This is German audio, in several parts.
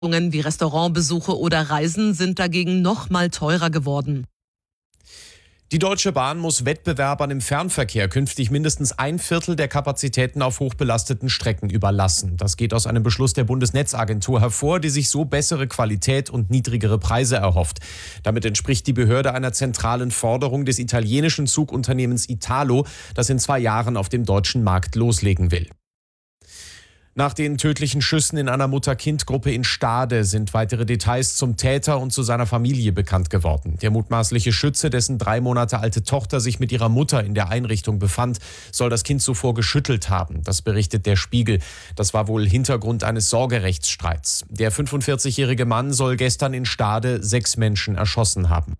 Wie Restaurantbesuche oder Reisen sind dagegen noch mal teurer geworden. Die Deutsche Bahn muss Wettbewerbern im Fernverkehr künftig mindestens 1/4 der Kapazitäten auf hochbelasteten Strecken überlassen. Das geht aus einem Beschluss der Bundesnetzagentur hervor, die sich so bessere Qualität und niedrigere Preise erhofft. Damit entspricht die Behörde einer zentralen Forderung des italienischen Zugunternehmens Italo, das in 2 Jahren auf dem deutschen Markt loslegen will. Nach den tödlichen Schüssen in einer Mutter-Kind-Gruppe in Stade sind weitere Details zum Täter und zu seiner Familie bekannt geworden. Der mutmaßliche Schütze, dessen 3 Monate alte Tochter sich mit ihrer Mutter in der Einrichtung befand, soll das Kind zuvor geschüttelt haben. Das berichtet der Spiegel. Das war wohl Hintergrund eines Sorgerechtsstreits. Der 45-jährige Mann soll gestern in Stade 6 Menschen erschossen haben.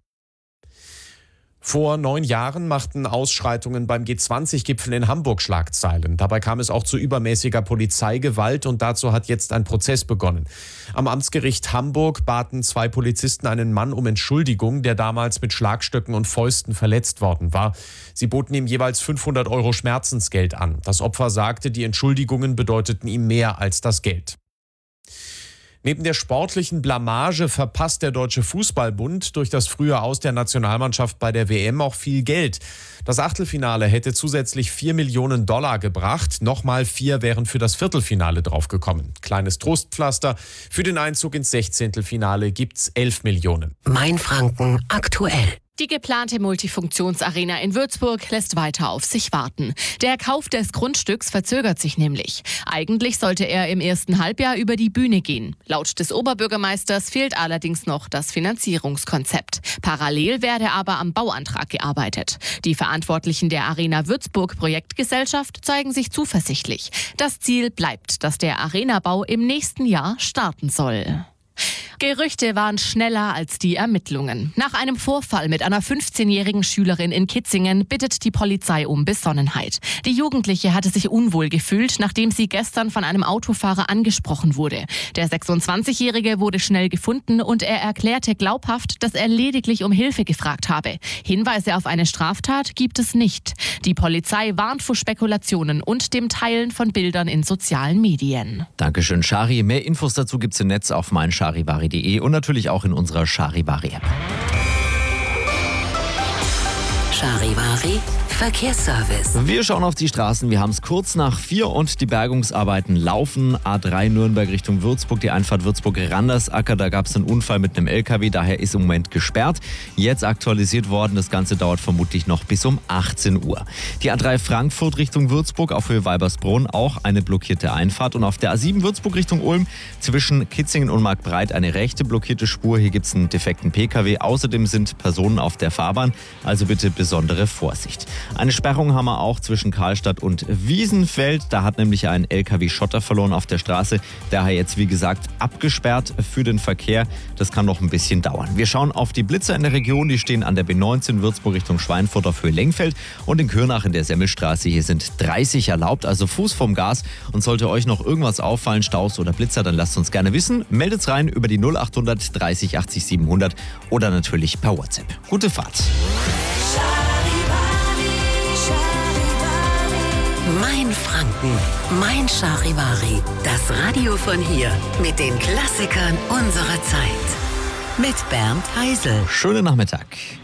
Vor 9 Jahren machten Ausschreitungen beim G20-Gipfel in Hamburg Schlagzeilen. Dabei kam es auch zu übermäßiger Polizeigewalt und dazu hat jetzt ein Prozess begonnen. Am Amtsgericht Hamburg baten 2 Polizisten einen Mann um Entschuldigung, der damals mit Schlagstöcken und Fäusten verletzt worden war. Sie boten ihm jeweils 500 € Schmerzensgeld an. Das Opfer sagte, die Entschuldigungen bedeuteten ihm mehr als das Geld. Neben der sportlichen Blamage verpasst der Deutsche Fußballbund durch das frühe Aus der Nationalmannschaft bei der WM auch viel Geld. Das Achtelfinale hätte zusätzlich $4 Millionen gebracht. Nochmal 4 wären für das Viertelfinale draufgekommen. Kleines Trostpflaster. Für den Einzug ins 16. Finale gibt's 11 Millionen. Mainfranken aktuell. Die geplante Multifunktionsarena in Würzburg lässt weiter auf sich warten. Der Kauf des Grundstücks verzögert sich nämlich. Eigentlich sollte er im ersten Halbjahr über die Bühne gehen. Laut des Oberbürgermeisters fehlt allerdings noch das Finanzierungskonzept. Parallel werde aber am Bauantrag gearbeitet. Die Verantwortlichen der Arena Würzburg Projektgesellschaft zeigen sich zuversichtlich. Das Ziel bleibt, dass der Arenabau im nächsten Jahr starten soll. Gerüchte waren schneller als die Ermittlungen. Nach einem Vorfall mit einer 15-jährigen Schülerin in Kitzingen bittet die Polizei um Besonnenheit. Die Jugendliche hatte sich unwohl gefühlt, nachdem sie gestern von einem Autofahrer angesprochen wurde. Der 26-Jährige wurde schnell gefunden und er erklärte glaubhaft, dass er lediglich um Hilfe gefragt habe. Hinweise auf eine Straftat gibt es nicht. Die Polizei warnt vor Spekulationen und dem Teilen von Bildern in sozialen Medien. Dankeschön, Shari. Mehr Infos dazu gibt's im Netz auf meincharivari.de und natürlich auch in unserer Charivari-App. Charivari Verkehrsservice. Wir schauen auf die Straßen. Wir haben es kurz nach 4 und die Bergungsarbeiten laufen. A3 Nürnberg Richtung Würzburg, die Einfahrt Würzburg-Randersacker. Da gab es einen Unfall mit einem LKW, daher ist im Moment gesperrt. Jetzt aktualisiert worden. Das Ganze dauert vermutlich noch bis um 18 Uhr. Die A3 Frankfurt Richtung Würzburg auf Höhe Weibersbrunn auch eine blockierte Einfahrt. Und auf der A7 Würzburg Richtung Ulm zwischen Kitzingen und Marktbreit eine rechte blockierte Spur. Hier gibt es einen defekten PKW. Außerdem sind Personen auf der Fahrbahn. Also bitte besondere Vorsicht. Eine Sperrung haben wir auch zwischen Karlstadt und Wiesenfeld. Da hat nämlich ein LKW Schotter verloren auf der Straße. Daher jetzt, wie gesagt, abgesperrt für den Verkehr. Das kann noch ein bisschen dauern. Wir schauen auf die Blitzer in der Region. Die stehen an der B19 Würzburg Richtung Schweinfurt auf Höhe Lengfeld. Und in Kürnach in der Semmelstraße. Hier sind 30 erlaubt, also Fuß vom Gas. Und sollte euch noch irgendwas auffallen, Staus oder Blitzer, dann lasst uns gerne wissen. Meldet's rein über die 0800 30 80 700 oder natürlich per WhatsApp. Gute Fahrt. Mainfranken, mein Charivari. Das Radio von hier mit den Klassikern unserer Zeit. Mit Bernd Heisel. Schönen Nachmittag.